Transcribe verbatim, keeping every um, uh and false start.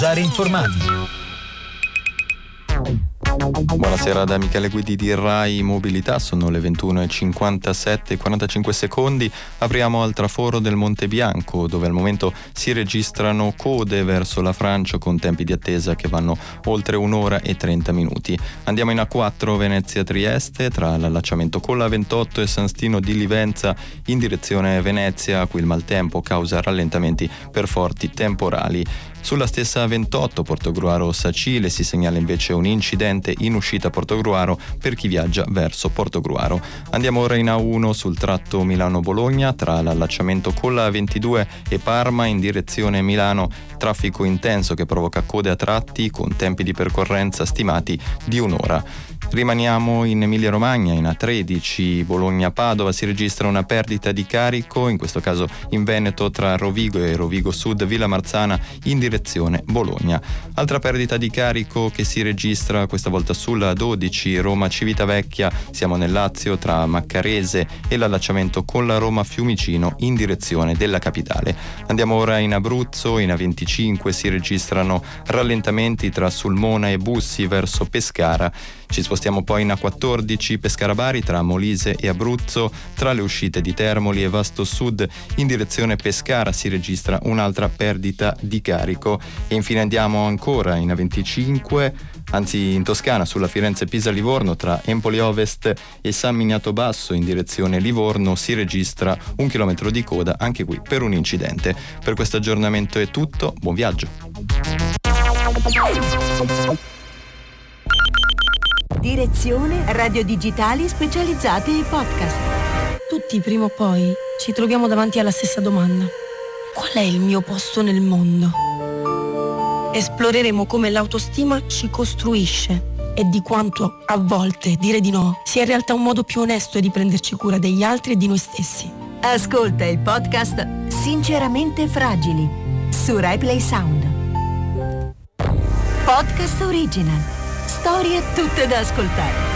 Stare informati. Buonasera da Michele Guidi di Rai Mobilità, sono le ventuno e cinquantasette e quarantacinque secondi. Apriamo al traforo del Monte Bianco, dove al momento si registrano code verso la Francia con tempi di attesa che vanno oltre un'ora e trenta minuti. Andiamo in A quattro Venezia-Trieste, tra l'allacciamento con la ventotto e San Stino di Livenza in direzione Venezia, qui il maltempo causa rallentamenti per forti temporali. Sulla stessa ventotto Portogruaro-Sacile si segnala invece un incidente in uscita Portogruaro per chi viaggia verso Portogruaro. Andiamo ora in A uno sul tratto Milano-Bologna, tra l'allacciamento con la ventidue e Parma in direzione Milano, traffico intenso che provoca code a tratti con tempi di percorrenza stimati di un'ora. Rimaniamo in Emilia-Romagna, in A tredici Bologna-Padova si registra una perdita di carico, in questo caso in Veneto tra Rovigo e Rovigo Sud Villa Marzana in direzione Bologna. Altra perdita di carico che si registra questa volta sulla dodici Roma-Civitavecchia, siamo nel Lazio tra Maccarese e l'allacciamento con la Roma-Fiumicino in direzione della capitale. Andiamo ora in Abruzzo, in A venticinque si registrano rallentamenti tra Sulmona e Bussi verso Pescara. Ci spostiamo poi in A quattordici Pescara-Bari tra Molise e Abruzzo, tra le uscite di Termoli e Vasto Sud in direzione Pescara si registra un'altra perdita di carico. E infine andiamo ancora in A venticinque, anzi in Toscana, sulla Firenze-Pisa-Livorno tra Empoli Ovest e San Miniato Basso in direzione Livorno si registra un chilometro di coda, anche qui per un incidente. Per questo aggiornamento è tutto, buon viaggio. Direzione Radio Digitali specializzate ai podcast. Tutti prima o poi ci troviamo davanti alla stessa domanda: qual è il mio posto nel mondo? Esploreremo come l'autostima ci costruisce e di quanto a volte dire di no sia in realtà un modo più onesto di prenderci cura degli altri e di noi stessi. Ascolta il podcast Sinceramente Fragili su RaiPlay Sound. Podcast Original. Storie tutte da ascoltare.